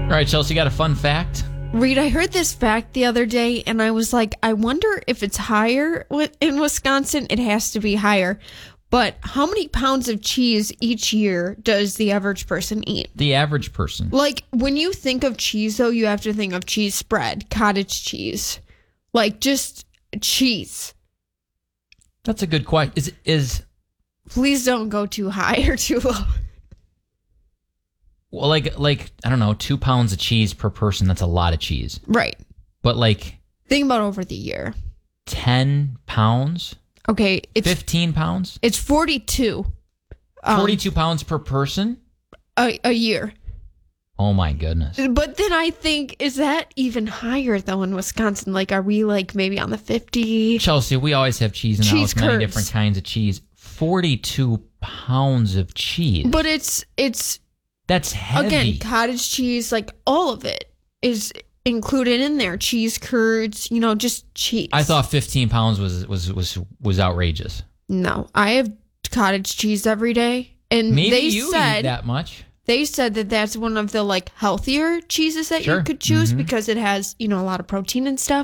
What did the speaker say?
All right, Chelsea, you got a fun fact? Reed, I heard this fact the other day, and I was like, I wonder if it's higher in Wisconsin. It has to be higher. But how many pounds of cheese each year does the average person eat? The average person. Like, when you think of cheese, though, you have to think of cheese spread, cottage cheese. Like, just cheese. That's a good question. Please don't go too high or too low. Well, like I don't know, 2 pounds of cheese per person. That's a lot of cheese. Right. But like, think about over the year. 10 pounds. Okay, it's 15 pounds. It's 42. 42 pounds per person a year. Oh my goodness. But then I think, is that even higher though in Wisconsin? Like, are we like maybe on the 50? Chelsea, we always have cheese in the house. Curds. Many different kinds of cheese. 42 pounds of cheese. But it's. That's heavy. Again, cottage cheese, like all of it is included in there. Cheese curds, just cheese. I thought 15 pounds was outrageous. No, I have cottage cheese every day, and maybe they you said eat that much. They said that that's one of the like healthier cheeses that you could choose because it has a lot of protein and stuff.